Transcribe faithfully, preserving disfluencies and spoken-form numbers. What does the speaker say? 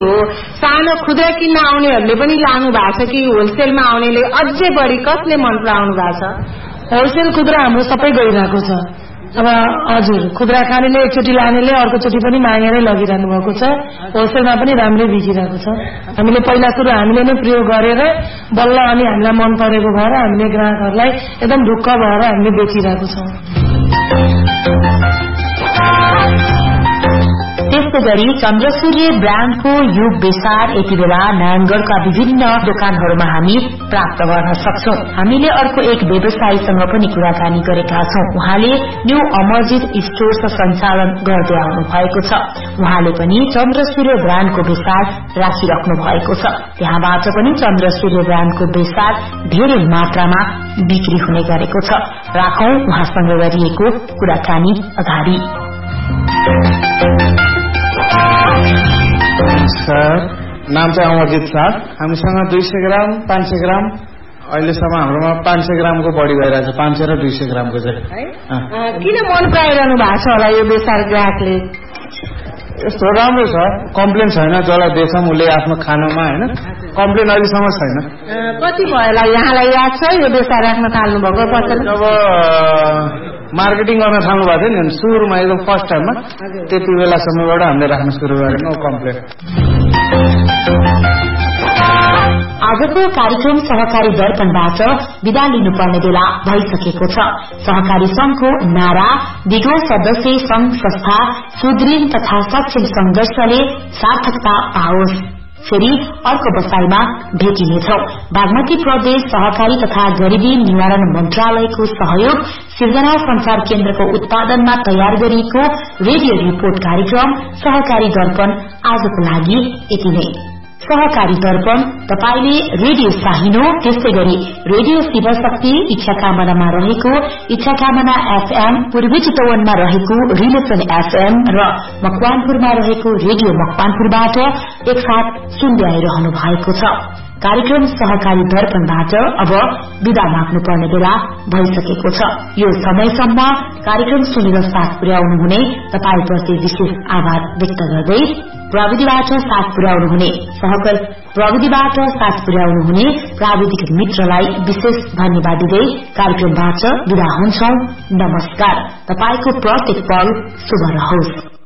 हो सानो खुद्रा किन्न आउनेहरूले पनि लानु भएको छ कि होलसेलमा आउनेले अझै बढी कसले मन पराउनु भएको छ? होलसेल खुद्रा हाम्रो सबै गइरहेको छ। अब हजुर खुद्रा खानेले एकचोटि लानेले अर्कोचोटि पनि मागेरै लगिरहनु भएको छ। होलसेलमा पनि राम्रै बिकिरहेको छ। हामीले पहिला सुरु हामीले नै प्रयोग गरेर बल्ल अनि हामीलाई मन परेको भएर हामीले ग्राहकहरूलाई एकदम ढुक्क भएर हामीले बेचिरहेको छौँ। त्यस्तै गरी चन्द्रसूर्य ब्रान्डको यो बेसार यति बेला नारायणगढ़का विभिन्न दोकानहरूमा हामी प्राप्त गर्न सक्छौं। हामीले अर्को एक व्यवसायीसँग पनि कुराकानी गरेका छौं। उहाँले न्यू अमरजित स्टोर्स सञ्चालन गर्दै आउनु भएको छ। उहाँले पनि चन्द्रसूर्य ब्रान्डको बेसार राखिराख्नु भएको छ। त्यहाँबाट पनि चन्द्रसूर्य ब्रान्डको बेसार धेरै मात्रामा बिक्री हुने गरेको छ। राखौं उहाँसँग गरिएको कुराकानी अगाडि। सर नाम चाहिँ अमरजित शाह। हामीसँग दुई सय ग्राम पाँच सय ग्राम अहिलेसम्म हाम्रोमा पाँच सय ग्रामको बढी भइरहेछ। पाँच सय र दुई सय ग्रामको चाहिँ किन मन पराइरहनु भएको छ होला यो बेसार ग्राहकले? यस्तो राम्रो छ, कम्प्लेन छैन। जसलाई देख्छौँ उसले आफ्नो खानामा होइन कम्प्लेन अहिलेसम्म छैन। कति भयो होला यहाँलाई याद छ यो बेसार राख्न थाल्नु भएको? पछि जब मार्केटिङ गर्न थाल्नु भएको थियो नि सुरुमा एकदम फर्स्ट टाइममा त्यति बेलासम्मबाट हामीले राख्न सुरु गरेर नो कम्प्लेन। आजको कार्यक्रम सहकारी दर्पणबाट विदा लिनुपर्ने बेला भइसकेको छ। सहकारी संघको नारा विगो सदस्य संघ संस्था सुदृढ तथा सक्षम संघर्षले सार्थकता पाओस्। फेरि अर्को बसाईमा भेटिनेछौ। बागमती प्रदेश सहकारी तथा गरिबी निवारण मन्त्रालयको सहयोग सिर्जना संचार केन्द्रको उत्पादनमा तयार गरिएको रेडियो रिपोर्ट कार्यक्रम सहकारी दर्पण आजको लागि यति नै। सहकारी दर्पण तपाईले रेडियो साहिनो त्यस्तै गरी रेडियो शिवशक्ति इच्छा कामनामा रहेको इच्छा कामना एफएम, पूर्वी चितवनमा रहेको रिलेसन एफएम र मकवानपुरमा रहेको रेडियो मकवानपुरबाट एकसाथ सुन्दै आइरहनु भएको छ। कार्यक्रम सहकारी दर्पणबाट अब विदा माग्नुपर्ने बेला भइसकेको छ। यो समयसम्म कार्यक्रम सुनेर साथ पुर्याउनु हुने तपाईप्रति विशेष आभार व्यक्त गर्दै प्रविधिबाट साथ पुर्याउनु हुने सहकल प्रविधिबाट साथ पुर्याउनु हुने प्राविधिक मित्रलाई विशेष धन्यवाद दिँदै कार्यक्रमबाट विदा हुन्छौं। नमस्कार। तपाईको प्रत्येक पल शुभ रहोस्।